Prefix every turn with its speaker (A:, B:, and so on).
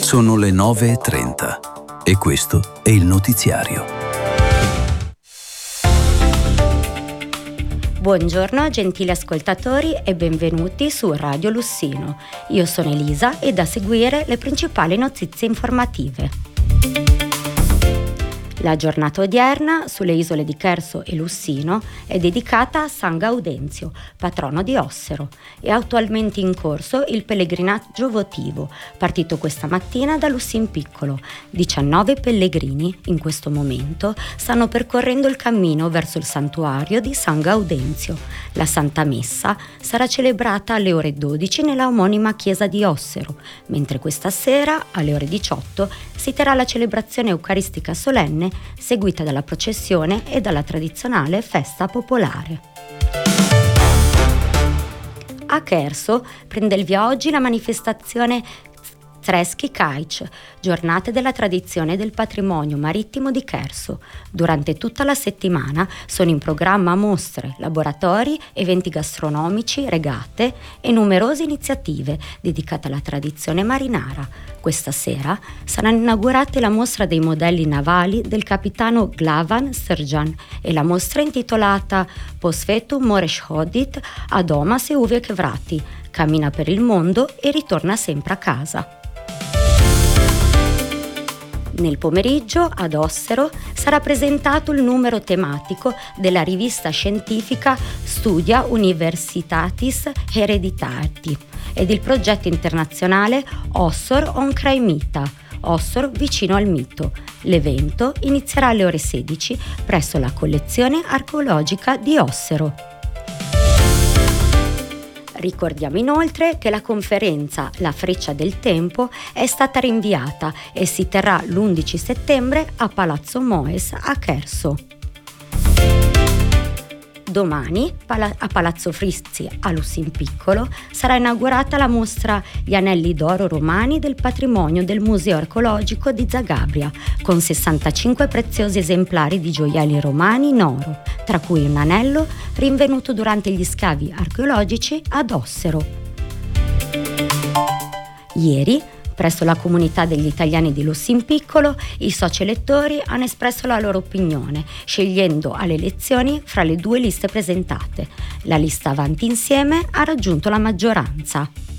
A: Sono le 9:30 e questo è il notiziario.
B: Buongiorno gentili ascoltatori e benvenuti su Radio Lussino. Io sono Elisa e da seguire le principali notizie informative. La giornata odierna sulle isole di Cherso e Lussino è dedicata a San Gaudenzio, patrono di Ossero. È attualmente in corso il pellegrinaggio votivo, partito questa mattina da Lussin Piccolo. 19 pellegrini in questo momento stanno percorrendo il cammino verso il santuario di San Gaudenzio. La Santa Messa sarà celebrata alle ore 12 nella omonima chiesa di Ossero, mentre questa sera alle ore 18 si terrà la celebrazione eucaristica solenne seguita dalla processione e dalla tradizionale festa popolare. A Cherso prende il via oggi la manifestazione Treschi Caic, giornate della tradizione e del patrimonio marittimo di Cherso. Durante tutta la settimana sono in programma mostre, laboratori, eventi gastronomici, regate e numerose iniziative dedicate alla tradizione marinara. Questa sera saranno inaugurate la mostra dei modelli navali del capitano Glavan Srjan e la mostra intitolata Posvetu Moresh Hodit a Domas e Uvek Vrati, cammina per il mondo e ritorna sempre a casa. Nel pomeriggio, ad Ossero, sarà presentato il numero tematico della rivista scientifica Studia Universitatis Hereditati ed il progetto internazionale Ossor on Kraj Mita, Ossor vicino al mito. L'evento inizierà alle ore 16 presso la collezione archeologica di Ossero. Ricordiamo inoltre che la conferenza La Freccia del Tempo è stata rinviata e si terrà l'11 settembre a Palazzo Moes a Cherso. Domani a Palazzo Frizzi a Lussin Piccolo sarà inaugurata la mostra Gli anelli d'oro romani del patrimonio del Museo Archeologico di Zagabria, con 65 preziosi esemplari di gioielli romani in oro, tra cui un anello rinvenuto durante gli scavi archeologici ad Ossero. Ieri, presso la comunità degli italiani di Lussin Piccolo, i soci elettori hanno espresso la loro opinione, scegliendo alle elezioni fra le due liste presentate. La lista Avanti Insieme ha raggiunto la maggioranza.